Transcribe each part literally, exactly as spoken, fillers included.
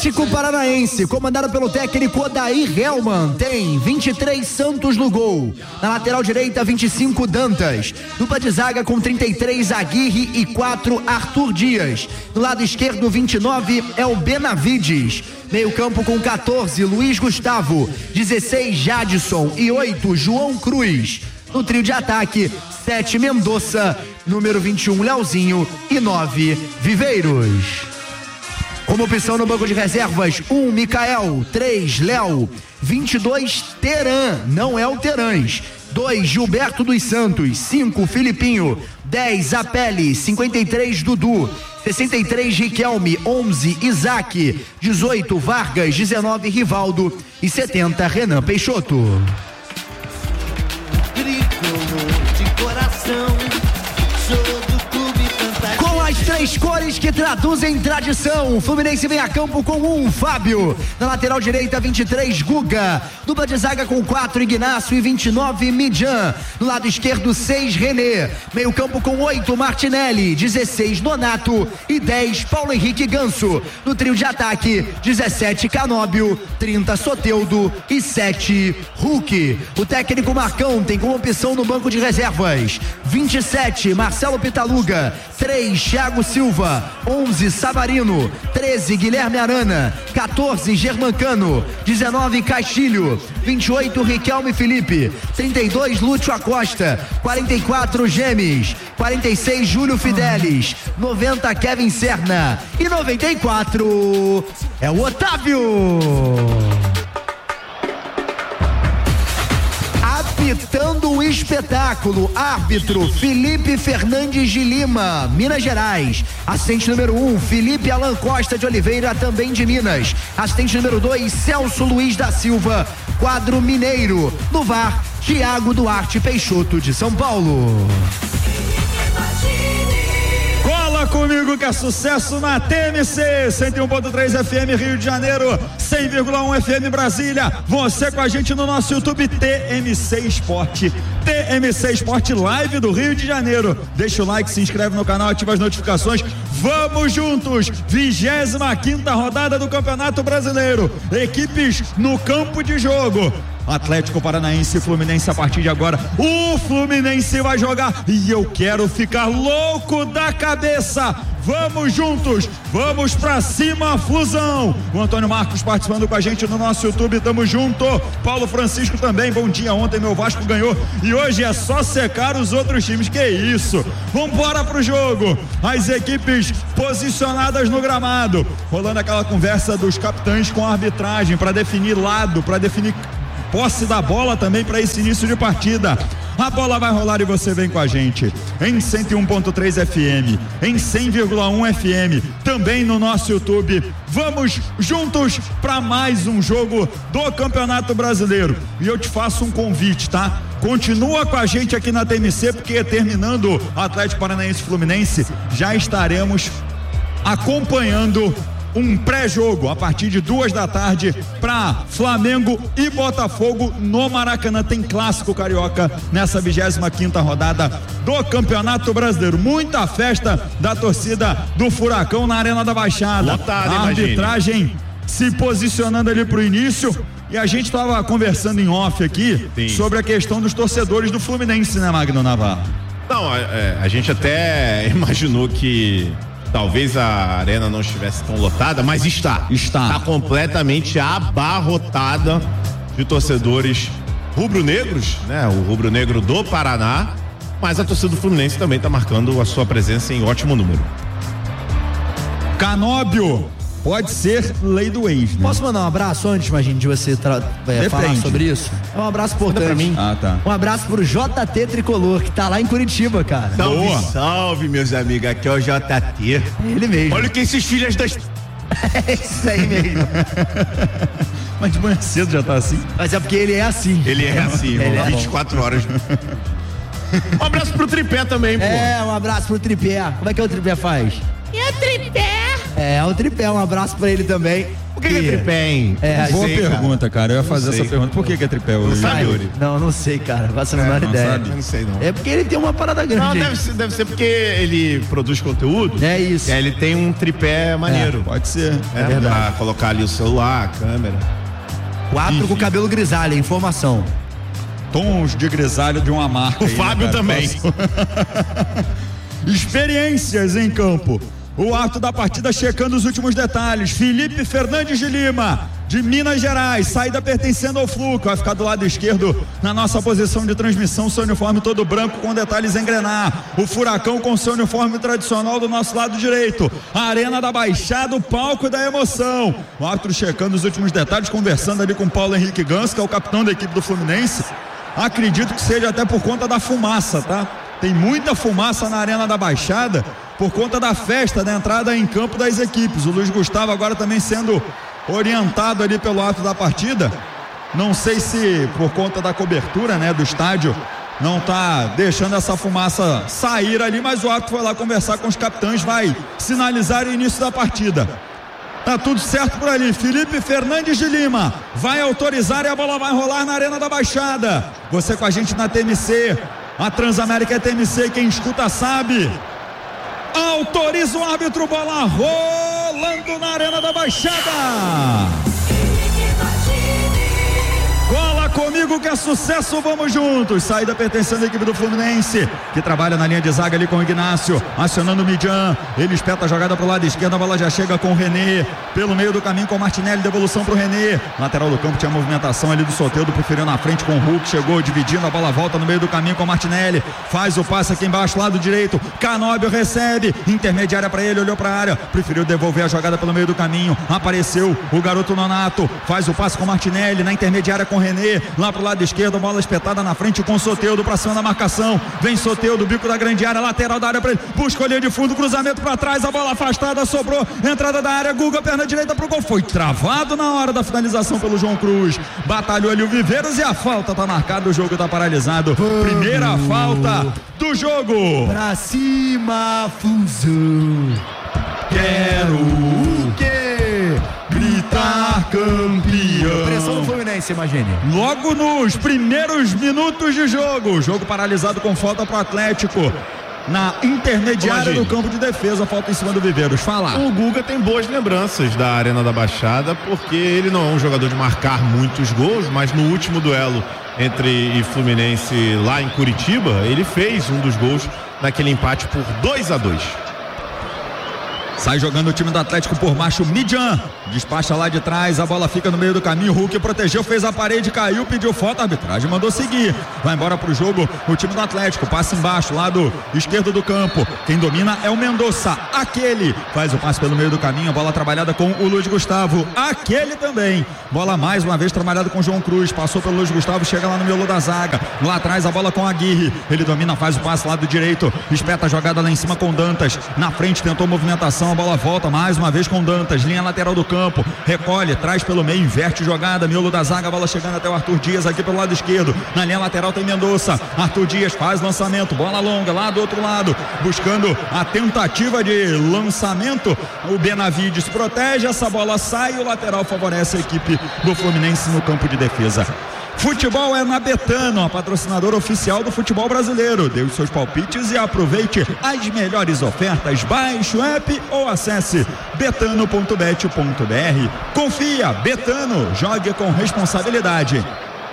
Atlético Paranaense, comandado pelo técnico Odair Hellmann, tem vinte e três Santos no gol. Na lateral direita, vinte e cinco Dantas. Dupla de zaga com trinta e três Aguirre e quatro Arthur Dias. No lado esquerdo, vinte e nove é o Benavides. Meio campo com quatorze, Luiz Gustavo. dezesseis, Jadson e oito, João Cruz. No trio de ataque, sete, Mendonça. Número vinte e um, Leozinho. E nove, Viveiros. Como opção no banco de reservas, um, Micael. três, Léo. vinte e dois, Teran. Não é o Terãs. dois, Gilberto dos Santos. cinco, Filipinho. dez, Apele. cinquenta e três, Dudu. sessenta e três, Riquelme. onze, Isaac. dezoito, Vargas. dezenove, Rivaldo. E setenta, Renan Peixoto. De coração, sou do clube Fantasia. Com as três cores que traduzem tradição, o Fluminense vem a campo com um, Fábio. Na lateral direita, vinte e três, Guga. Dupla de zaga com quatro, Ignacio e vinte e nove, Midjan. No lado esquerdo, seis, René. Meio campo com oito, Martinelli. dezesseis, Nonato. E dez, Paulo Henrique Ganso. No trio de ataque, dezessete, Canóbio. trinta, Soteldo. E sete, Hulk. O técnico Marcão tem como opção no banco de reservas vinte e sete, Marcelo Pitaluga. três, Thiago Silva. onze, Savarino. treze, Guilherme Arana. quatorze, Germancano. dezenove, Castilho. vinte e oito, Riquelme Felipe. trinta e dois, Lúcio Acosta. quarenta e quatro, Gemes. quarenta e seis, Júlio Fidelis. noventa, Kevin Serna. E noventa e quatro é o Otávio. Apitando o espetáculo, árbitro Felipe Fernandes de Lima, Minas Gerais. Assistente número um, Felipe Alan Costa de Oliveira, também de Minas. Assistente número dois, Celso Luiz da Silva, quadro mineiro. No V A R, Thiago Duarte Peixoto de São Paulo. Cola comigo que é sucesso na T M C, cento e um ponto três F M Rio de Janeiro, cem vírgula um F M Brasília. Você com a gente no nosso YouTube T M C Esporte, T M C Esporte Live do Rio de Janeiro. Deixa o like, se inscreve no canal, ativa as notificações. Vamos juntos, vigésima quinta rodada do Campeonato Brasileiro. Equipes no campo de jogo. Atlético Paranaense e Fluminense a partir de agora. O Fluminense vai jogar e eu quero ficar louco da cabeça. Vamos juntos, vamos pra cima, Flusão. O Antônio Marcos participando com a gente no nosso YouTube, tamo junto. Paulo Francisco também, bom dia. Ontem meu Vasco ganhou e hoje é só secar os outros times, que isso. Vambora pro jogo. As equipes posicionadas no gramado, rolando aquela conversa dos capitães com a arbitragem para definir lado, para definir posse da bola também para esse início de partida. A bola vai rolar e você vem com a gente em cento e um ponto três F M, em cem vírgula um F M, também no nosso YouTube. Vamos juntos para mais um jogo do Campeonato Brasileiro. E eu te faço um convite, tá? Continua com a gente aqui na T M C, porque terminando Atlético Paranaense e Fluminense, já estaremos acompanhando um pré-jogo a partir de duas da tarde para Flamengo e Botafogo no Maracanã. Tem clássico carioca nessa vigésima quinta rodada do Campeonato Brasileiro. Muita festa da torcida do Furacão na Arena da Baixada. Lotado, a arbitragem imagine. se posicionando ali pro início. E a gente estava conversando em off aqui Sim. sobre a questão dos torcedores do Fluminense, né, Magno Navarro? Não, a, a gente até imaginou que talvez a arena não estivesse tão lotada, mas está. Está. Está completamente abarrotada de torcedores rubro-negros, né? O rubro-negro do Paraná, mas a torcida do Fluminense também está marcando a sua presença em ótimo número. Canóbio, pode ser lei do ex, né? Posso mandar um abraço antes, imagine, de você tra- é, falar sobre isso? É um abraço importante pra mim. Ah, tá. Um abraço pro J T Tricolor, que tá lá em Curitiba, cara. Salve, Boa. salve, meus amigos, aqui é o J T. É ele mesmo. Olha que esses filhos das... É isso aí mesmo. Mas de manhã cedo já tá assim. Mas é porque ele é assim. Ele é assim, Ele é vinte e quatro horas. Um abraço pro Tripé também, pô. É, um abraço pro Tripé. Como é que o Tripé faz? E o tripé? É É, o tripé, um abraço pra ele também. Por que, que é tripé, hein? É, boa sei, pergunta, cara. cara. Eu ia fazer essa pergunta. Por que, que é tripé hoje? Não sabe, Yuri? Não, não sei, cara. Faço a menor é, ideia. Sabe? Não sei, não. É porque ele tem uma parada grande. Não, deve ser, deve ser porque ele produz conteúdo. É isso. É, ele tem um tripé maneiro. É, pode ser. É, é verdade. Pra colocar ali o celular, a câmera. Quatro Enfim. Com cabelo grisalho, informação. Tons de grisalho de uma marca. O aí, Fábio né, também. Experiências em campo. O ato da partida checando os últimos detalhes. Felipe Fernandes de Lima, de Minas Gerais, saída pertencendo ao Fluco, vai ficar do lado esquerdo na nossa posição de transmissão, seu uniforme todo branco com detalhes em grená. O Furacão com seu uniforme tradicional do nosso lado direito. A Arena da Baixada, o palco da emoção. O árbitro checando os últimos detalhes, conversando ali com o Paulo Henrique Gans, que é o capitão da equipe do Fluminense. Acredito que seja até por conta da fumaça, tá? Tem muita fumaça na Arena da Baixada por conta da festa da entrada em campo das equipes. O Luiz Gustavo agora também sendo orientado ali pelo ato da partida. Não sei se por conta da cobertura, né, do estádio não tá deixando essa fumaça sair ali, mas o árbitro foi lá conversar com os capitães, vai sinalizar o início da partida. Tá tudo certo por ali. Felipe Fernandes de Lima vai autorizar e a bola vai rolar na Arena da Baixada. Você com a gente na T M C, a Transamérica é T M C, quem escuta sabe. Autoriza o árbitro, bola rolando na Arena da Baixada. Cola comigo que é sucesso, vamos juntos. Saída pertencendo à equipe do Fluminense, que trabalha na linha de zaga ali com o Ignácio, acionando o Midian. Ele espeta a jogada pro lado esquerdo, a bola já chega com o René, pelo meio do caminho com o Martinelli, devolução pro René. Lateral do campo tinha movimentação ali do Soteldo, preferiu na frente com o Hulk, chegou dividindo, a bola volta no meio do caminho com o Martinelli, faz o passe aqui embaixo, lado direito, Canóbio recebe, intermediária para ele, olhou para a área, preferiu devolver a jogada pelo meio do caminho, apareceu o garoto Nonato, faz o passe com o Martinelli, na intermediária com o René, lá pro lado esquerdo, bola espetada na frente com o Soteldo pra cima da marcação, vem Soteldo, bico da grande área, lateral da área pra ele, busca o linha de fundo, cruzamento pra trás, a bola afastada, sobrou, entrada da área, Guga, perna direita pro gol, foi travado na hora da finalização pelo João Cruz, batalhou ali o Viveiros e a falta tá marcada, o jogo tá paralisado, primeira falta do jogo. Pra cima, Fusão. Quero o quê? Gritar campeão. Pressão do Fluminense, imagine. Logo nos primeiros minutos de jogo, jogo paralisado com falta pro Atlético. Na intermediária do campo de defesa, falta em cima do Viveiros. Fala. O Guga tem boas lembranças da Arena da Baixada, porque ele não é um jogador de marcar muitos gols, mas no último duelo entre Fluminense lá em Curitiba, ele fez um dos gols naquele empate por dois a dois. Sai jogando o time do Atlético por baixo, Midian despacha lá de trás, a bola fica no meio do caminho, Hulk protegeu, fez a parede, caiu, pediu falta, a arbitragem mandou seguir, vai embora pro jogo o time do Atlético, passa embaixo, lado esquerdo do campo, quem domina é o Mendonça, aquele, faz o passe pelo meio do caminho, a bola trabalhada com o Luiz Gustavo, aquele também, bola mais uma vez trabalhada com o João Cruz, passou pelo Luiz Gustavo, chega lá no miolo da zaga, lá atrás a bola com a Aguirre, ele domina, faz o passe lado direito, espeta a jogada lá em cima com Dantas, na frente tentou movimentação, a bola volta mais uma vez com Dantas, linha lateral do campo, recolhe, traz pelo meio, inverte jogada, miolo da zaga, a bola chegando até o Arthur Dias aqui pelo lado esquerdo, na linha lateral tem Mendonça, Arthur Dias faz lançamento, bola longa lá do outro lado, buscando a tentativa de lançamento, o Benavides protege, essa bola sai, o lateral favorece a equipe do Fluminense no campo de defesa. Futebol é na Betano, a patrocinadora oficial do futebol brasileiro. Dê os seus palpites e aproveite as melhores ofertas. Baixe o app ou acesse betano ponto bet ponto br. Confia, Betano, jogue com responsabilidade.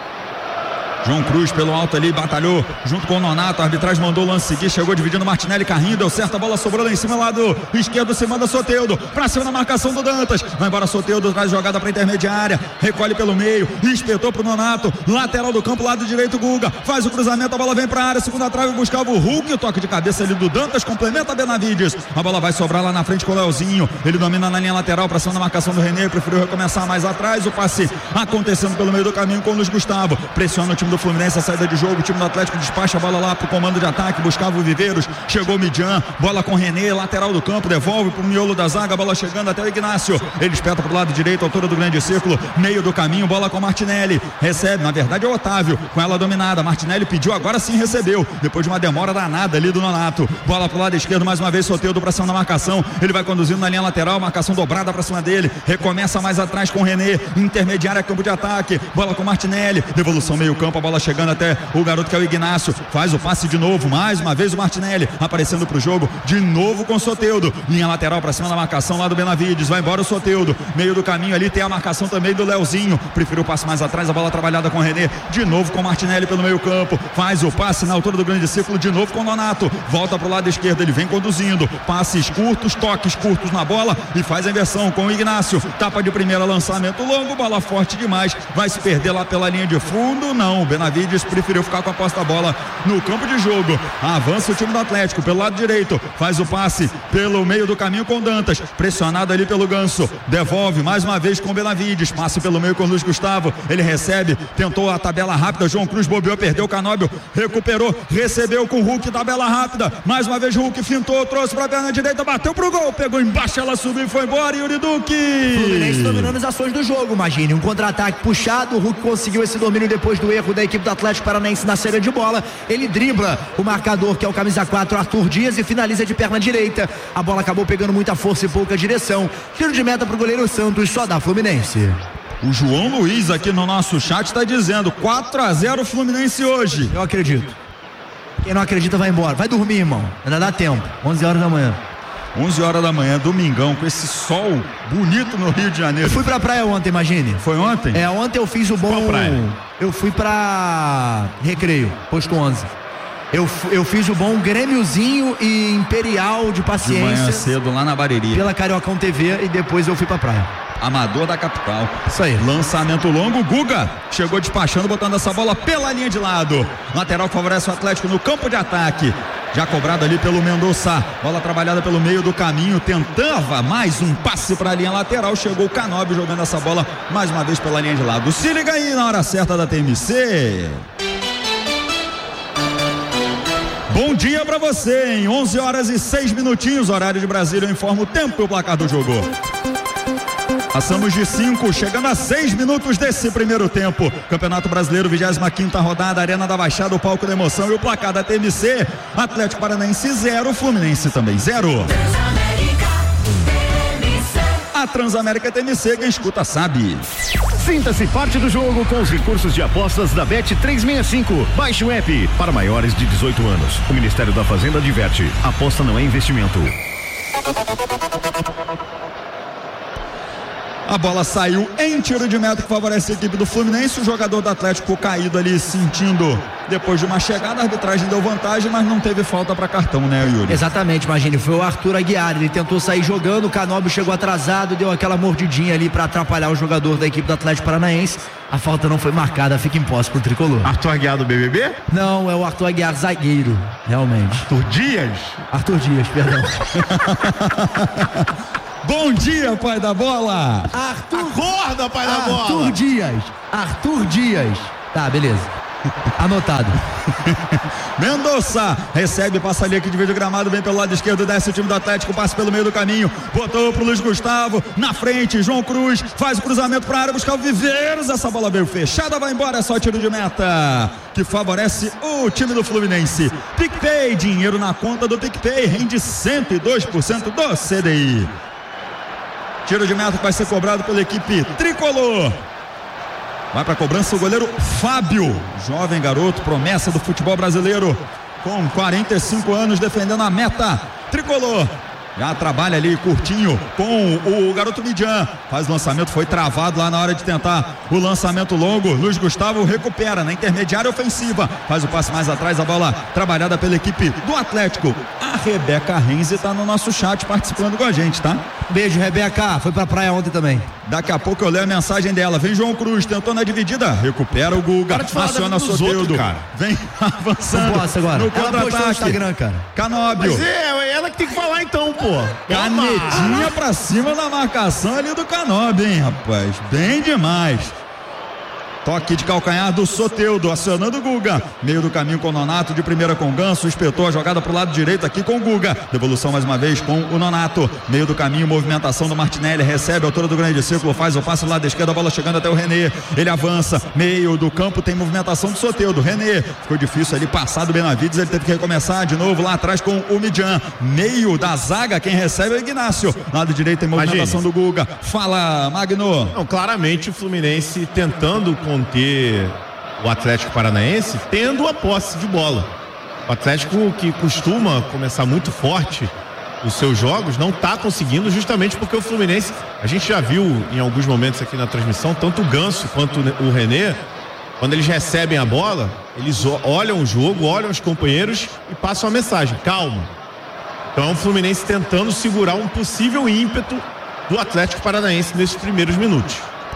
João Cruz pelo alto ali, batalhou junto com o Nonato, a arbitragem mandou o lance seguir, chegou dividindo Martinelli, Carrinho, deu certo, a bola sobrou lá em cima, lado esquerdo, se manda Soteldo, pra cima da marcação do Dantas, vai embora Soteldo, traz jogada pra intermediária, recolhe pelo meio, espetou pro Nonato, lateral do campo, lado direito, Guga, faz o cruzamento, a bola vem pra área, segunda trave, buscava o Hulk, o toque de cabeça ali do Dantas, complementa Benavides, a bola vai sobrar lá na frente com o Leozinho, ele domina na linha lateral, pra cima da marcação do René, preferiu recomeçar mais atrás, o passe acontecendo pelo meio do caminho com o Luiz Gustavo, pressiona o time time do Fluminense, a saída de jogo, o time do Atlético despacha a bola lá pro comando de ataque, buscava o Viveiros, chegou o Midian, bola com René, lateral do campo, devolve pro miolo da zaga, bola chegando até o Ignácio, ele espeta pro lado direito, altura do grande círculo, meio do caminho, bola com Martinelli, recebe, na verdade é o Otávio, com ela dominada, Martinelli pediu, agora sim recebeu, depois de uma demora danada ali do Nonato, bola pro lado esquerdo, mais uma vez Soteldo pra cima da marcação, ele vai conduzindo na linha lateral, marcação dobrada pra cima dele, recomeça mais atrás com o René, intermediária, campo de ataque, bola com Martinelli, devolução meio campo, a bola chegando até o garoto que é o Ignácio, faz o passe de novo, mais uma vez o Martinelli, aparecendo pro jogo, de novo com o Soteldo, linha lateral pra cima da marcação lá do Benavides, vai embora o Soteldo, meio do caminho ali tem a marcação também do Leozinho, preferiu o passe mais atrás, a bola trabalhada com o René, de novo com o Martinelli pelo meio campo, faz o passe na altura do grande círculo, de novo com o Nonato, volta pro lado esquerdo, ele vem conduzindo, passes curtos, toques curtos na bola e faz a inversão com o Ignácio, tapa de primeira, lançamento longo, bola forte demais, vai se perder lá pela linha de fundo, não, o Benavides preferiu ficar com a posta bola no campo de jogo, avança o time do Atlético pelo lado direito, faz o passe pelo meio do caminho com Dantas, pressionado ali pelo Ganso, devolve mais uma vez com o Benavides, passe pelo meio com o Luiz Gustavo, ele recebe, tentou a tabela rápida, João Cruz bobeou, perdeu o Canóbio, recuperou, recebeu com o Hulk, tabela rápida, mais uma vez Hulk fintou, trouxe pra perna direita, bateu pro gol, pegou embaixo, ela subiu e foi embora, Yuri Duque. Fluminense dominando as ações do jogo, imagine, um contra-ataque puxado, o Hulk conseguiu esse domínio depois do erro da equipe do Atlético Paranaense na saída de bola, ele dribla o marcador que é o camisa quatro, Arthur Dias, e finaliza de perna direita, a bola acabou pegando muita força e pouca direção, tiro de meta pro goleiro Santos, só da Fluminense. O João Luiz aqui no nosso chat está dizendo quatro a zero Fluminense hoje. Eu acredito. Quem não acredita vai embora, vai dormir, irmão, ainda dá tempo, onze horas da manhã. onze horas da manhã, domingão, com esse sol bonito no Rio de Janeiro. Eu fui pra praia ontem, imagine. Foi ontem? É, ontem eu fiz o bom... Qual praia? Eu fui pra Recreio, posto onze. Eu, eu fiz o bom Grêmiozinho e Imperial de Paciência. De manhã cedo, lá na Bareria. Pela Cariocão T V, e depois eu fui pra praia. Amador da capital. Isso aí. Lançamento longo, Guga chegou despachando, botando essa bola pela linha de lado. Lateral favorece o Atlético no campo de ataque. Já cobrado ali pelo Mendonça. Bola trabalhada pelo meio do caminho. Tentava mais um passe para a linha lateral. Chegou o Canóbio jogando essa bola mais uma vez pela linha de lado. Se liga aí na hora certa da T M C. Bom dia pra você, em onze horas e seis minutinhos, horário de Brasília, eu informo o tempo e o placar do jogo. Passamos de cinco, chegando a seis minutos desse primeiro tempo. Campeonato Brasileiro, vigésima quinta rodada, Arena da Baixada, o palco da emoção e o placar da T M C. Atlético Paranaense zero, Fluminense também zero. A Transamérica T M C, quem escuta sabe. Sinta-se parte do jogo com os recursos de apostas da Bet trezentos e sessenta e cinco. Baixe o app para maiores de dezoito anos. O Ministério da Fazenda adverte: aposta não é investimento. A bola saiu em tiro de meta que favorece a equipe do Fluminense. O jogador do Atlético caído ali, sentindo depois de uma chegada, a arbitragem deu vantagem, mas não teve falta para cartão, né, Yuri? Exatamente, imagine, foi o Arthur Aguiar, ele tentou sair jogando, o Canóbio chegou atrasado, deu aquela mordidinha ali para atrapalhar o jogador da equipe do Atlético Paranaense. A falta não foi marcada, fica em posse pro tricolor. Arthur Aguiar do B B B? Não, é o Arthur Aguiar zagueiro, realmente. Arthur Dias? Arthur Dias, perdão. Bom dia, pai da bola! Arthur, Acorda, pai da Arthur bola! Arthur Dias, Arthur Dias. Tá, beleza. Anotado. Mendonça recebe, passa ali aqui de vídeo gramado, vem pelo lado esquerdo, desce o time do Atlético, passa pelo meio do caminho, botou pro Luiz Gustavo, na frente, João Cruz, faz o cruzamento pra área, buscar o Viveiros, essa bola veio fechada, vai embora, é só tiro de meta, que favorece o time do Fluminense. PicPay, dinheiro na conta do PicPay, rende cento e dois por cento do C D I. Tiro de meta que vai ser cobrado pela equipe tricolor. Vai para a cobrança o goleiro Fábio, jovem garoto, promessa do futebol brasileiro, com quarenta e cinco anos, defendendo a meta tricolor. Já trabalha ali curtinho com o garoto Midian, faz o lançamento, foi travado lá na hora de tentar o lançamento longo. Luiz Gustavo recupera na intermediária ofensiva, faz o passe mais atrás, a bola trabalhada pela equipe do Atlético. A Rebeca Renzi está no nosso chat participando com a gente, tá? Beijo, Rebeca, foi pra praia ontem também. Daqui a pouco eu leio a mensagem dela. Vem João Cruz, tentou na dividida, recupera o Guga, aciona o Soteldo, vem avançando agora. no Ela postou no contra-ataque. Instagram, cara. Canóbio. Mas é, ela que tem que falar então, pô. Canetinha pra cima da marcação ali do Canóbio, hein, rapaz? Bem demais. Toque de calcanhar do Soteldo, acionando o Guga. Meio do caminho com o Nonato, de primeira com o Ganso. Espetou a jogada pro lado direito aqui com o Guga. Devolução mais uma vez com o Nonato. Meio do caminho, movimentação do Martinelli. Recebe a altura do grande círculo, faz o passe do lado esquerdo, a bola chegando até o René. Ele avança. Meio do campo tem movimentação do Soteldo. René, ficou difícil ali passar do Benavides. Ele teve que recomeçar de novo lá atrás com o Midjan. Meio da zaga, quem recebe é o Ignácio. Lado direito tem movimentação do Guga. Fala, Magno. Não, claramente o Fluminense tentando conter o Atlético Paranaense, tendo a posse de bola. O Atlético, que costuma começar muito forte os seus jogos, não está conseguindo, justamente porque o Fluminense, a gente já viu em alguns momentos aqui na transmissão, tanto o Ganso quanto o René, quando eles recebem a bola, eles olham o jogo, olham os companheiros e passam a mensagem: calma. Então o Fluminense tentando segurar um possível ímpeto do Atlético Paranaense nesses primeiros minutos.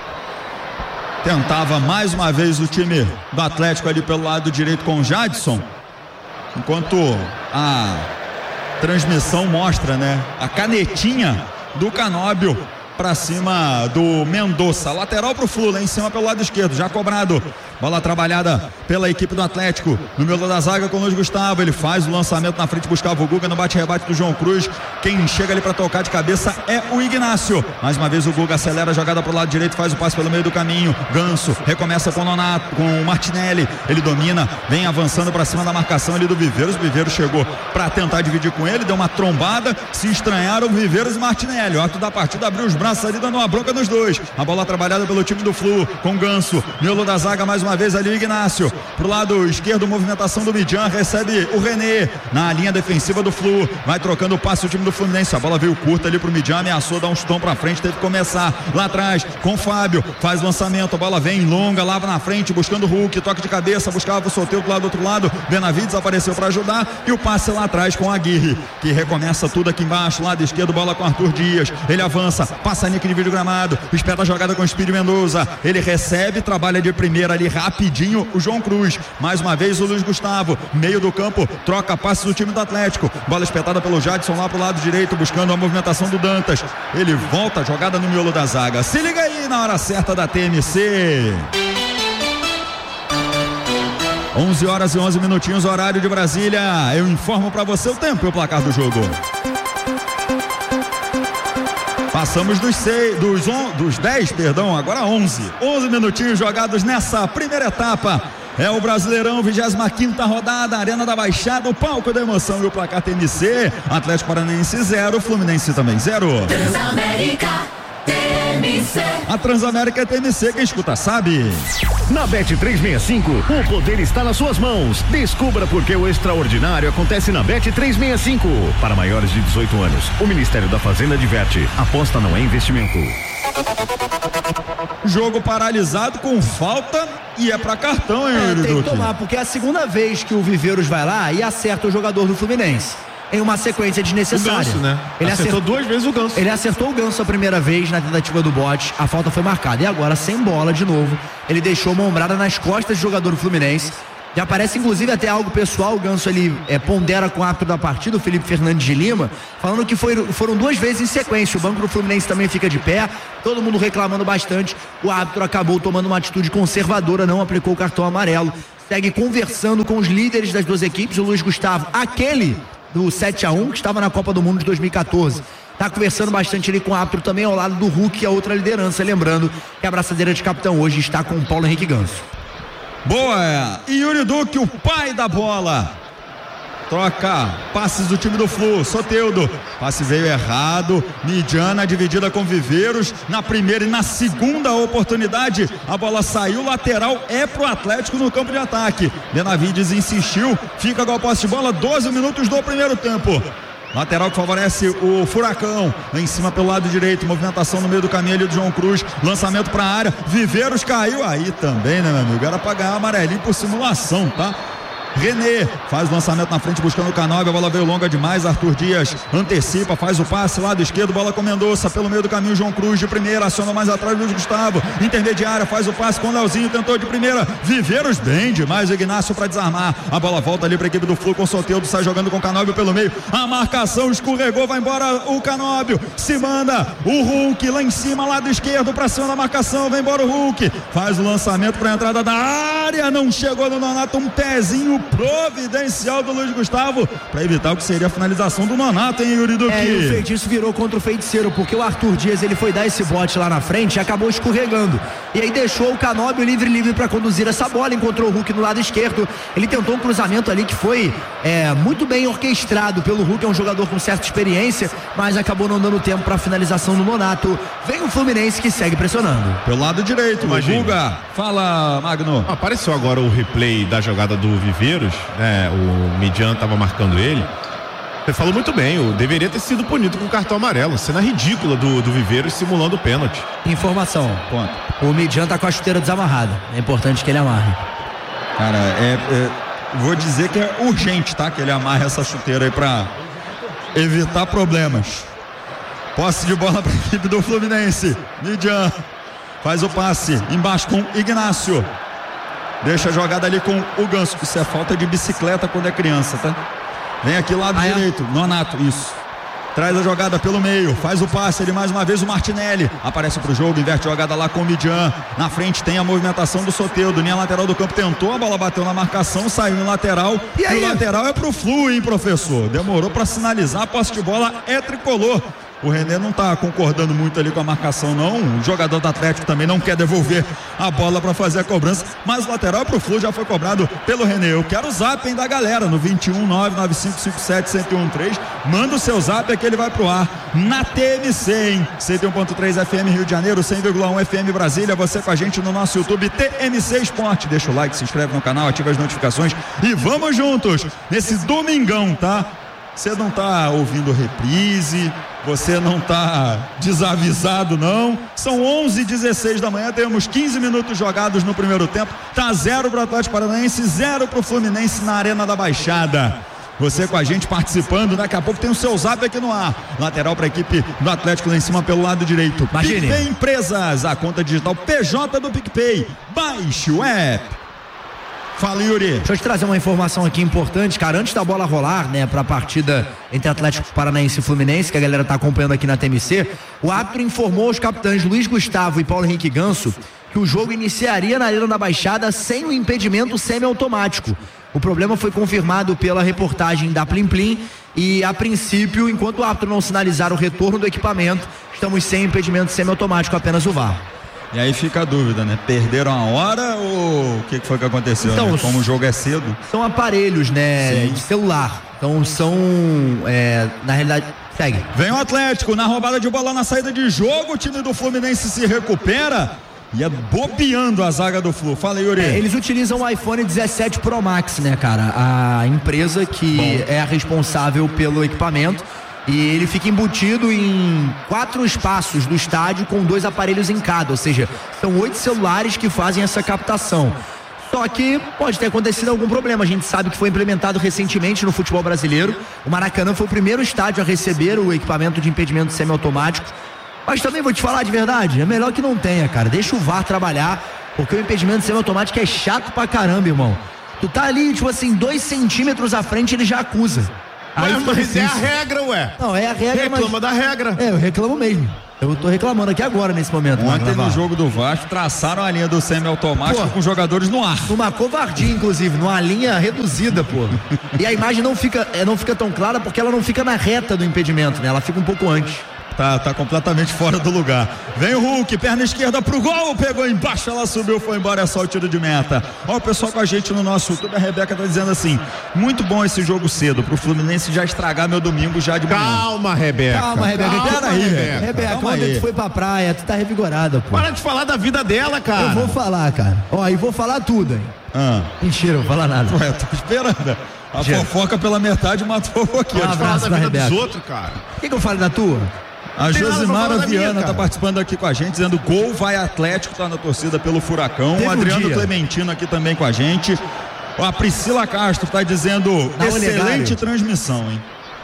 Tentava mais uma vez o time do Atlético ali pelo lado direito com o Jadson, enquanto a transmissão mostra, né, a canetinha do Canóbio para cima do Mendonça. Lateral pro Flu, lá em cima pelo lado esquerdo, já cobrado. Bola trabalhada pela equipe do Atlético. No meio da zaga com o Luiz Gustavo. Ele faz o lançamento na frente, buscava o Guga no bate-rebate do João Cruz. Quem chega ali para tocar de cabeça é o Ignácio. Mais uma vez o Guga acelera a jogada pro lado direito, faz o passe pelo meio do caminho. Ganso recomeça com o Nonato, com o Martinelli. Ele domina, vem avançando para cima da marcação ali do Viveiros. O Viveiros chegou para tentar dividir com ele, deu uma trombada. Se estranharam Viveiros e Martinelli. O ato da partida abriu os braços ali, dando uma bronca nos dois. A bola trabalhada pelo time do Flu, com Ganso. Miolo da zaga mais uma vez ali o Ignácio. Pro lado esquerdo, movimentação do Midjan, recebe o René na linha defensiva do Flu. Vai trocando o passe o time do Fluminense. A bola veio curta ali pro Midjan, ameaçou dar um chutão pra frente, teve que começar lá atrás com o Fábio. Faz lançamento, a bola vem longa lá na frente, buscando o Hulk, toque de cabeça, buscava o sorteio do lado do outro lado. Benavides apareceu para ajudar e o passe lá atrás com a Aguirre, que recomeça tudo aqui embaixo, lado esquerdo, bola com Arthur Dias. Ele avança, passa Nick de vídeo gramado, espera a jogada com o Espírito Mendoza. Ele recebe, trabalha de primeira ali rapidinho o João Cruz. Mais uma vez o Luiz Gustavo, meio do campo, troca passes do time do Atlético. Bola espetada pelo Jadson lá pro lado direito, buscando a movimentação do Dantas. Ele volta, jogada no miolo da zaga. Se liga aí na hora certa da T M C. onze horas e onze minutinhos, horário de Brasília. Eu informo para você o tempo e o placar do jogo. Passamos dos seis, dos, on, dos dez, perdão, agora onze. onze minutinhos jogados nessa primeira etapa. É o Brasileirão, vigésima quinta rodada, Arena da Baixada, o palco da emoção e o placar T M C. Atlético Paranaense zero, Fluminense também zero. Transamérica T M C. A Transamérica T M C, quem escuta sabe. Na Bet trezentos e sessenta e cinco, o poder está nas suas mãos. Descubra por que o extraordinário acontece na Bet trezentos e sessenta e cinco. Para maiores de dezoito anos, o Ministério da Fazenda adverte: aposta não é investimento. Jogo paralisado com falta e é pra cartão, hein, é, tem Duque? que tomar, porque é a segunda vez que o Viveiros vai lá e acerta o jogador do Fluminense. Em uma sequência desnecessária. O Ganso, né? Ele acertou, acertou duas vezes o Ganso. Ele acertou o Ganso a primeira vez na tentativa do bote, a falta foi marcada. E agora, sem bola de novo, ele deixou uma ombrada nas costas do jogador do Fluminense. Já parece, inclusive, até algo pessoal. O Ganso, ele é, pondera com o árbitro da partida, o Felipe Fernandes de Lima, falando que foi, foram duas vezes em sequência. O banco do Fluminense também fica de pé, todo mundo reclamando bastante. O árbitro acabou tomando uma atitude conservadora, não aplicou o cartão amarelo. Segue conversando com os líderes das duas equipes, o Luiz Gustavo, aquele do sete a um, que estava na Copa do Mundo de dois mil e catorze. Tá conversando bastante ali com o árbitro também ao lado do Hulk e a outra liderança. Lembrando que a braçadeira de capitão hoje está com o Paulo Henrique Ganso. Boa! E Yuri Duque, o pai da bola. Troca passes do time do Flu. Soteldo, passe veio errado. Midiana dividida com Viveiros na primeira e na segunda oportunidade. A bola saiu, lateral é pro Atlético no campo de ataque. Benavides insistiu, fica com a posse de bola, doze minutos do primeiro tempo. Lateral que favorece o Furacão. Lá em cima pelo lado direito. Movimentação no meio do caminho ali do João Cruz. Lançamento pra área. Viveiros caiu aí também, né, meu amigo? Era pra ganhar amarelinho por simulação, tá? René faz o lançamento na frente buscando o Canóbio, a bola veio longa demais, Arthur Dias antecipa, faz o passe, lado esquerdo, bola com Mendonça, pelo meio do caminho, João Cruz de primeira, aciona mais atrás, Luiz Gustavo, intermediária, faz o passe com o Leozinho, tentou de primeira, Viveiros bem demais, o Ignacio para desarmar, a bola volta ali para a equipe do Flu, com o Soteldo, sai jogando com o Canóbio pelo meio, a marcação escorregou, vai embora o Canóbio, se manda o Hulk lá em cima, lado esquerdo, para cima da marcação, vem embora o Hulk, faz o lançamento para a entrada da área, não chegou no Nonato, um pezinho providencial do Luiz Gustavo, para evitar o que seria a finalização do Nonato, hein, Yuri Duque? É, e o feitiço virou contra o feiticeiro, porque o Arthur Dias, ele foi dar esse bote lá na frente e acabou escorregando, e aí deixou o Canóbio livre, livre para conduzir essa bola, encontrou o Hulk no lado esquerdo, ele tentou um cruzamento ali que foi é, muito bem orquestrado pelo Hulk, é um jogador com certa experiência, mas acabou não dando tempo para a finalização do Nonato. Vem o Fluminense que segue pressionando. Pelo lado direito, Imagina. Guga, fala, Magno. Apareceu agora o replay da jogada do Viveiros, né? O Midian estava marcando ele. Você falou muito bem, o deveria ter sido punido com cartão amarelo, cena ridícula do, do Viveiros simulando o pênalti. Informação, Ponto. o Midian tá com a chuteira desamarrada, é importante que ele amarre. Cara, é, é, vou dizer que é urgente, tá? Que ele amarre essa chuteira aí pra evitar problemas. Posse de bola para a equipe do Fluminense. Midian faz o passe embaixo com Ignacio. Deixa a jogada ali com o Ganso. Isso é falta de bicicleta quando é criança, tá? Vem aqui lado ah, direito, é? Nonato, isso. Traz a jogada pelo meio, faz o passe, ele mais uma vez o Martinelli, aparece pro jogo, inverte a jogada lá com o Midian, na frente tem a movimentação do Soteldo, linha lateral do campo, tentou, a bola bateu na marcação, saiu em lateral, e, e o lateral é pro Flu, hein, professor? Demorou pra sinalizar, a posse de bola é tricolor. O René não tá concordando muito ali com a marcação, não. O jogador do Atlético também não quer devolver a bola para fazer a cobrança, mas o lateral pro Flu já foi cobrado pelo René. Eu quero o zap, hein, da galera no vinte e um, nove nove cinco cinco sete, zero um três. Manda o seu zap, é que ele vai pro ar na T M C, hein? cento e um ponto três F M Rio de Janeiro, cem vírgula um F M Brasília. Você com a gente no nosso YouTube T M C Esporte. Deixa o like, se inscreve no canal, ativa as notificações e vamos juntos nesse domingão, tá? Você não tá ouvindo reprise, você não tá desavisado, não. São onze e dezesseis da manhã, temos quinze minutos jogados no primeiro tempo. Tá zero pro Atlético Paranaense, zero pro Fluminense na Arena da Baixada. Você com a gente participando, daqui a pouco tem o seu zap aqui no ar. Lateral para a equipe do Atlético lá em cima pelo lado direito. Imagine. PicPay Empresas, a conta digital P J do PicPay. Baixe o app. Fala, Yuri. Deixa eu te trazer uma informação aqui importante, cara. Antes da bola rolar, né, pra partida entre Atlético Paranaense e Fluminense, que a galera tá acompanhando aqui na T M C, o árbitro informou aos capitães Luiz Gustavo e Paulo Henrique Ganso que o jogo iniciaria na Arena da Baixada sem o impedimento semiautomático. O problema foi confirmado pela reportagem da Plim Plim e, a princípio, enquanto o árbitro não sinalizar o retorno do equipamento, estamos sem impedimento semiautomático, apenas o V A R. E aí fica a dúvida, né? Perderam a hora ou o que, que foi que aconteceu? Então, né? Como o jogo é cedo. São aparelhos, né? Sim. De celular. Então são, é, na realidade, segue. Vem o Atlético na roubada de bola na saída de jogo. O time do Fluminense se recupera e é bobeando a zaga do Flu. Fala, Yuri. É, eles utilizam o iPhone dezessete Pro Max, né, cara? A empresa que Bom. é a responsável pelo equipamento. E ele fica embutido em quatro espaços do estádio com dois aparelhos em cada, ou seja, são oito celulares que fazem essa captação. Só que pode ter acontecido algum problema. A gente sabe que foi implementado recentemente no futebol brasileiro. O Maracanã foi o primeiro estádio a receber o equipamento de impedimento semiautomático. Mas também vou te falar de verdade, é melhor que não tenha, cara. Deixa o V A R trabalhar, porque o impedimento semiautomático é chato pra caramba, irmão. Tu tá ali, tipo assim, dois centímetros à frente, ele já acusa. Aí mas, mas é a regra, ué. Não, é a regra, Reclama mas... da regra. É, eu reclamo mesmo. Eu tô reclamando aqui agora, nesse momento. Ontem no jogo do Vasco, traçaram a linha do semiautomático com jogadores no ar. Numa covardia, inclusive, numa linha reduzida, pô. E a imagem não fica, não fica tão clara porque ela não fica na reta do impedimento, né? Ela fica um pouco antes. Tá, tá completamente fora do lugar. Vem o Hulk, perna esquerda pro gol, pegou embaixo, ela subiu, foi embora, é só o tiro de meta. Ó, o pessoal com a gente no nosso YouTube, a Rebeca tá dizendo assim: muito bom esse jogo cedo, pro Fluminense já estragar meu domingo já de manhã. Calma, Rebeca. Calma, Rebeca. Calma, aí, Rebeca. Rebeca, ontem tu foi pra praia, tu tá revigorada, pô. Para de falar da vida dela, cara. Eu vou falar, cara. Ó, e vou falar tudo, hein. Ah. Mentira, não vou falar nada. Ué, tô esperando. A Gente. fofoca pela metade matou um pouquinho. Um abraço da Rebeca. Dos outros, cara. O que, que eu falo da tua? A Josimara Viana tá participando aqui com a gente, dizendo gol, vai Atlético, tá na torcida pelo Furacão. Teve o Adriano um Clementino aqui também com a gente. A Priscila Castro está dizendo, Na excelente Olegário. transmissão, hein?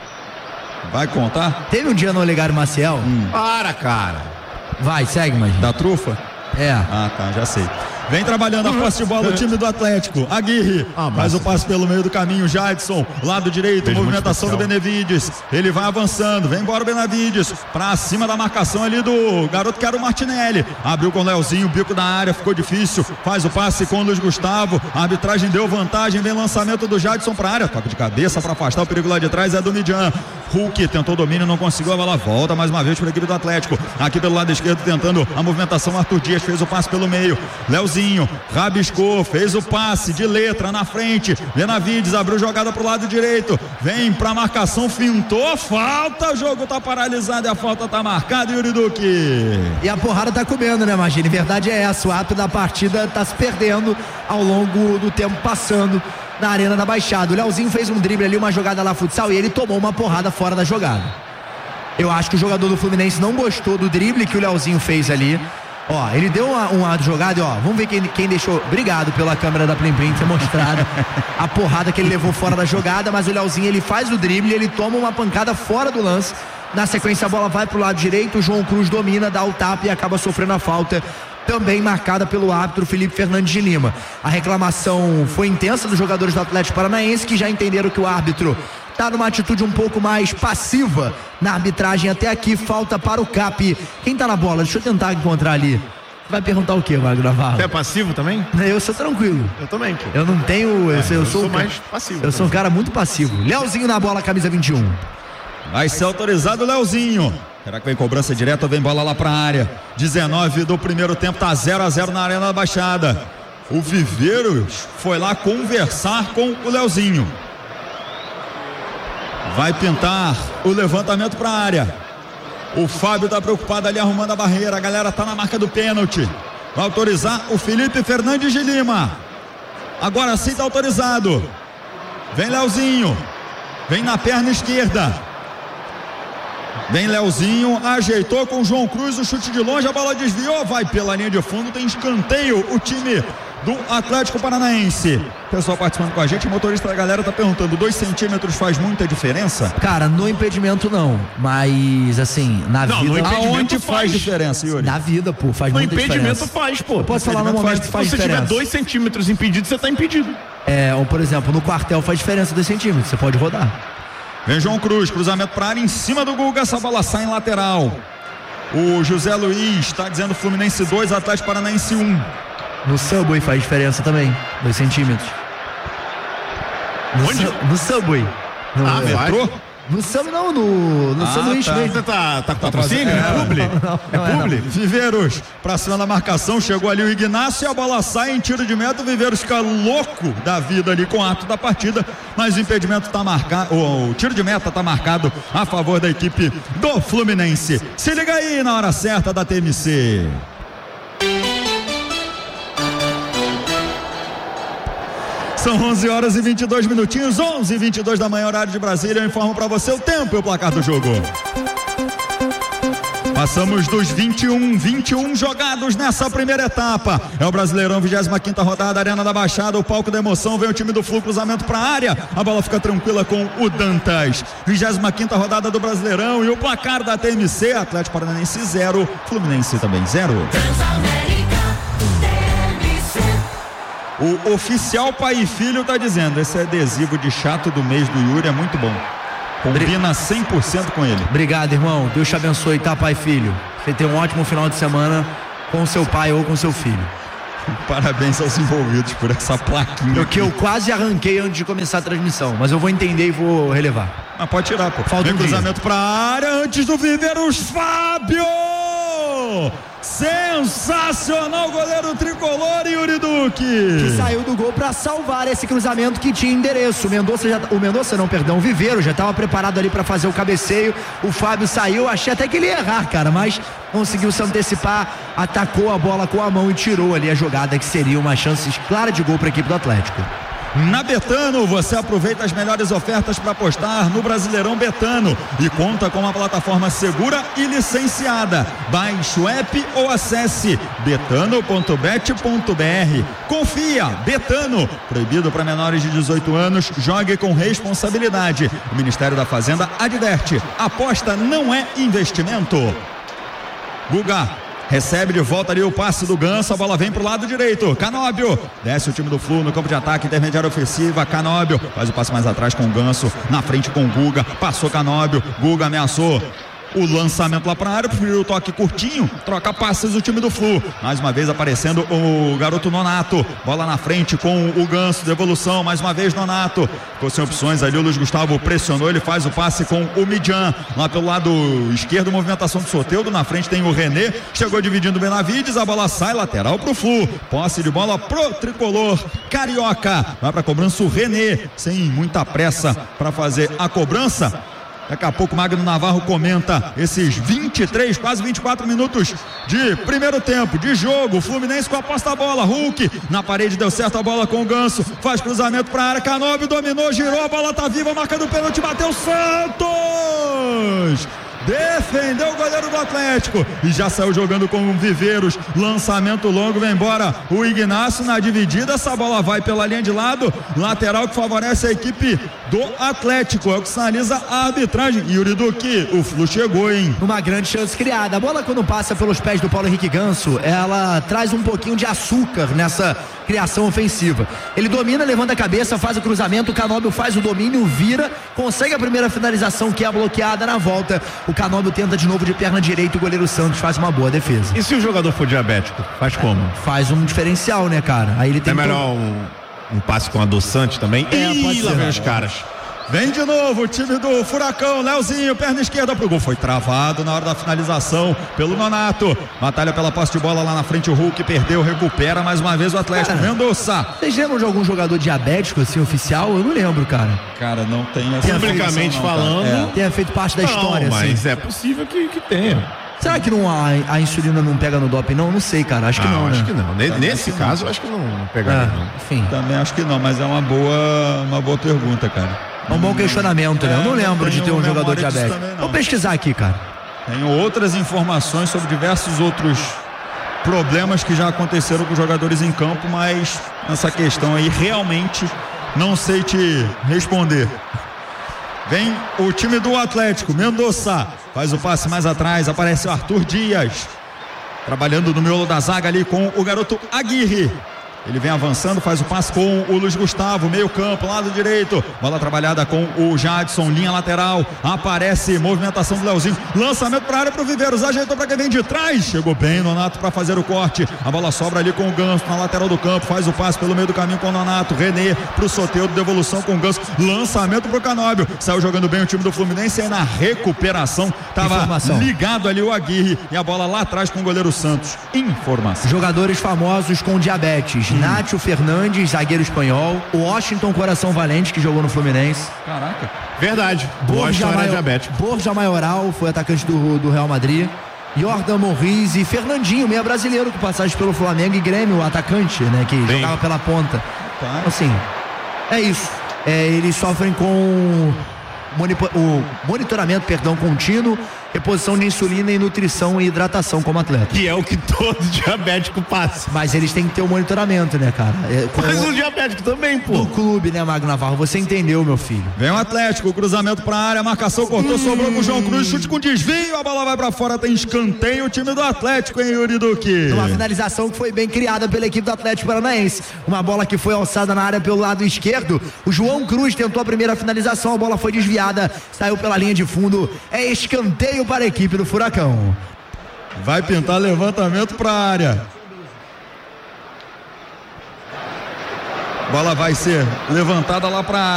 Vai contar? Teve um dia no Olegário Maciel? Hum. Para, cara. Vai, segue, mas. Da trufa? É. Ah, tá, já sei. Vem trabalhando a posse de bola o time do Atlético. Aguirre Ah, faz massa. o passe pelo meio do caminho. Jadson, lado direito, Beijo movimentação do muito Benevides. Ele vai avançando, vem embora o Benevides. Pra cima da marcação ali do garoto que era o Martinelli. Abriu com o Leozinho, bico da área, ficou difícil. Faz o passe com o Luiz Gustavo. A arbitragem deu vantagem. Vem lançamento do Jadson pra área. Toque de cabeça pra afastar o perigo lá de trás. É do Midian. Hulk tentou domínio, não conseguiu. A bola volta mais uma vez para a equipe do Atlético. Aqui pelo lado esquerdo, tentando a movimentação. Arthur Dias fez o passe pelo meio. Leozinho rabiscou, fez o passe de letra na frente. Benavides abriu jogada pro lado direito. Vem pra marcação, fintou. Falta, o jogo tá paralisado e a falta tá marcada, Yuri Duque. E a porrada tá comendo, né, Magini? Verdade é essa. O ato da partida tá se perdendo ao longo do tempo passando na Arena da Baixada. O Leozinho fez um drible ali, uma jogada lá futsal, e ele tomou uma porrada fora da jogada. Eu acho que o jogador do Fluminense não gostou do drible que o Leozinho fez ali. Ó, ele deu uma, uma jogada e ó, vamos ver quem, quem deixou. Obrigado pela câmera da Plim Plim ter mostrado a porrada que ele levou fora da jogada, mas o Leozinho, ele faz o drible, ele toma uma pancada fora do lance. Na sequência a bola vai pro lado direito, o João Cruz domina, dá o tapa e acaba sofrendo a falta, também marcada pelo árbitro Felipe Fernandes de Lima. A reclamação foi intensa dos jogadores do Atlético Paranaense, que já entenderam que o árbitro está numa atitude um pouco mais passiva na arbitragem até aqui. Falta para o Cap. Quem tá na bola? Deixa eu tentar encontrar ali. Vai perguntar o quê, Magno Navarro? Você é passivo também? Eu sou tranquilo. Eu também, pô. Eu não tenho. Eu, É, sou, eu eu sou, sou um cara- mais passivo Eu sou um cara muito passivo. Leozinho na bola, camisa vinte e um. Vai ser autorizado o Leozinho. Será que vem cobrança direta ou vem bola lá pra área? dezenove do primeiro tempo, tá zero a zero na Arena da Baixada. O Viveiros foi lá conversar com o Leozinho. Vai pintar o levantamento pra área. O Fábio tá preocupado ali arrumando a barreira. A galera tá na marca do pênalti. Vai autorizar o Felipe Fernandes de Lima. Agora sim tá autorizado. Vem Leozinho. Vem na perna esquerda. Vem Leozinho, ajeitou com o João Cruz, o chute de longe, a bola desviou, vai pela linha de fundo, tem escanteio o time do Atlético Paranaense. Pessoal participando com a gente, o motorista da galera tá perguntando, dois centímetros faz muita diferença? Cara, no impedimento não, mas assim, na Não, vida... no impedimento Aonde faz faz. diferença, Yuri? Na vida, pô, faz No muita impedimento diferença. faz, pô. Eu posso falar no impedimento momento faz. que faz Se você diferença. tiver dois centímetros impedido, você tá impedido. É, ou por exemplo, no quartel faz diferença dois centímetros, você pode rodar. Vem João Cruz, cruzamento para área em cima do Guga, essa bola sai em lateral. O José Luiz está dizendo Fluminense dois, Atlético Paranaense um. No Subway faz diferença também, dois centímetros. No, Onde? su- no Subway. No, Ah, Metrô? no Subway não, no, no Ah, sanduíche tá. mesmo. Você tá, tá com patrocínio? fazendo- É publi? Não, não É é, publi? Viveiros, pra cima da marcação, chegou ali o Ignacio e a bola sai em tiro de meta. O Viveiros fica louco da vida ali com o ato da partida, mas o impedimento tá marcado, o, o tiro de meta tá marcado a favor da equipe do Fluminense. Se liga aí na hora certa da T M C. São onze horas e vinte e dois minutinhos, onze e vinte e dois da manhã, horário de Brasília. Eu informo pra você o tempo e o placar do jogo. Passamos dos vinte e um, vinte e um jogados nessa primeira etapa. É o Brasileirão, vigésima quinta rodada, Arena da Baixada, o palco da emoção. Vem o time do Flu, cruzamento para a área. A bola fica tranquila com o Dantas. vigésima quinta rodada do Brasileirão e o placar da T M C: Atlético Paranaense zero, Fluminense também zero. Transamérica, T M C. O oficial pai e filho tá dizendo: esse adesivo de chato do mês do Yuri é muito bom. Combina cem por cento com ele. Obrigado, irmão. Deus te abençoe, tá, pai e filho? Você tem um ótimo final de semana com seu pai ou com seu filho. Parabéns aos envolvidos por essa plaquinha. O que eu quase arranquei antes de começar a transmissão, mas eu vou entender e vou relevar. Mas pode tirar, pô. Falta Vem um cruzamento pra área antes do Viveiros, Fábio! Sensacional goleiro tricolor, Yuri Duque! Que saiu do gol para salvar esse cruzamento que tinha endereço. O Mendonça, já, o Mendonça não, perdão, o Viveiro já estava preparado ali para fazer o cabeceio. O Fábio saiu, achei até que ele ia errar, cara, mas conseguiu se antecipar, atacou a bola com a mão e tirou ali a jogada que seria uma chance clara de gol para a equipe do Atlético. na Betano. Você aproveita as melhores ofertas para apostar no Brasileirão Betano e conta com uma plataforma segura e licenciada. Baixe o app ou acesse betano ponto bet ponto br. Confia, Betano, proibido para menores de dezoito anos, jogue com responsabilidade. O Ministério da Fazenda adverte: aposta não é investimento. Guga recebe de volta ali o passe do Ganso, a bola vem pro lado direito, Canóbio, desce o time do Flu no campo de ataque, intermediária ofensiva, Canóbio, faz o passe mais atrás com o Ganso, na frente com o Guga, passou Canóbio, Guga ameaçou o lançamento lá para a área, preferiu o toque curtinho, troca passes o time do Flu, mais uma vez aparecendo o garoto Nonato, bola na frente com o Ganso, devolução, mais uma vez Nonato, ficou sem opções ali, o Luiz Gustavo pressionou, ele faz o passe com o Midjan, lá pelo lado esquerdo, movimentação do Soteldo, na frente tem o René, chegou dividindo o Benavides, a bola sai lateral pro Flu, posse de bola pro tricolor carioca, vai pra cobrança o René, sem muita pressa para fazer a cobrança. Daqui a pouco o Magno Navarro comenta esses vinte e três, quase vinte e quatro minutos de primeiro tempo, de jogo. O Fluminense com a posta da bola, Hulk na parede, deu certo a bola com o Ganso, faz cruzamento para a área, Canóbio dominou, girou, a bola tá viva, marca do pênalti, bateu Santos! Defendeu o goleiro do Atlético e já saiu jogando com o Viveiros, lançamento longo, vem embora o Ignacio na dividida, essa bola vai pela linha de lado, lateral que favorece a equipe do Atlético, é o que sinaliza a arbitragem. Yuri Duque, o Flu chegou, hein? Uma grande chance criada, a bola quando passa pelos pés do Paulo Henrique Ganso, ela traz um pouquinho de açúcar nessa criação ofensiva, ele domina, levanta a cabeça, faz o cruzamento, o Canóbio faz o domínio, vira, consegue a primeira finalização que é bloqueada na volta, o Canóbio tenta de novo de perna direita, o goleiro Santos faz uma boa defesa. E se o jogador for diabético, faz como? É, faz um diferencial, né, cara? Aí ele tem é melhor todo... um, um passe com adoçante também? É, Ih, pode lá ser, vem né? os caras. Vem de novo o time do Furacão, Leozinho, perna esquerda pro gol, foi travado na hora da finalização pelo Nonato, batalha pela posse de bola lá na frente, o Hulk perdeu, recupera mais uma vez o Atlético, cara, Mendonça. Vocês lembram de algum jogador diabético assim, oficial? Eu não lembro, cara. Cara, não tem essa Publicamente não, falando, é. Tenha feito parte da não, história, mas assim. é possível que, que tenha. Será que não, a, a insulina não pega no doping? Não, não sei, cara, acho que ah, não, acho né? que não, N- nesse caso eu acho que não, não pegaria, É, não. enfim, Também acho que não, mas é uma boa, uma boa pergunta, cara. é um bom questionamento, né? Eu não É, não lembro de ter tenho um jogador memória disso diabético. também, não. Vou pesquisar aqui, cara. Tenho outras informações sobre diversos outros problemas que já aconteceram com jogadores em campo, mas essa questão aí realmente não sei te responder. Vem o time do Atlético, Mendonça faz o passe mais atrás, aparece o Arthur Dias, trabalhando no miolo da zaga ali com o garoto Aguirre. Ele vem avançando, faz o passe com o Luiz Gustavo, meio campo, lado direito, bola trabalhada com o Jadson, linha lateral, aparece movimentação do Leozinho, lançamento para a área pro Viveiros, ajeitou para quem vem de trás, chegou bem o Nonato para fazer o corte, a bola sobra ali com o Ganso na lateral do campo, faz o passe pelo meio do caminho com o Nonato, René pro Soteldo, devolução com o Ganso, lançamento pro Canóbio, saiu jogando bem o time do Fluminense, aí na recuperação tava Informação. ligado ali o Aguirre e a bola lá atrás com o goleiro Santos. Informação. Jogadores famosos com diabetes. Nátio Fernandes, zagueiro espanhol. O Washington Coração Valente, que jogou no Fluminense. Caraca. Verdade, o Borja, Washington era Maio- diabético. Borja Maioral, foi atacante do, do Real Madrid. Jordan Morris e Fernandinho, meia brasileiro, com passagem pelo Flamengo e Grêmio, o atacante, né, que Bem. jogava pela ponta. Tá. Assim, é isso. É, eles sofrem com monipo- o monitoramento, perdão, contínuo, reposição de insulina e nutrição e hidratação como atleta. Que é o que todo diabético passa. Mas eles têm que ter o monitoramento, né, cara? É, com Mas o- o diabético também, do pô. clube, né, Magno Navarro? Você entendeu, meu filho. Vem o Atlético, cruzamento pra área, marcação cortou, sobrou com o João Cruz, chute com desvio, a bola vai pra fora, tem escanteio, o time do Atlético, hein, Yuri Duque? Uma finalização que foi bem criada pela equipe do Atlético Paranaense. Uma bola que foi alçada na área pelo lado esquerdo. O João Cruz tentou a primeira finalização, a bola foi desviada, saiu pela linha de fundo. É escanteio para a equipe do Furacão. Vai pintar levantamento pra área. Bola vai ser levantada lá pra área.